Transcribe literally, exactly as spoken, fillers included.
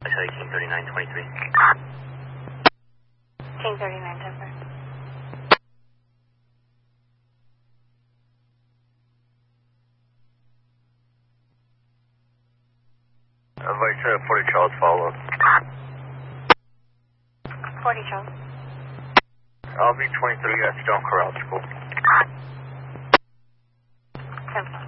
Sorry, King thirty-nine twenty-three. King thirty-nine, Denver. Vice uh, forty Charles, follow up. forty Charles. I'll be twenty-three at Stone Corral School. ten.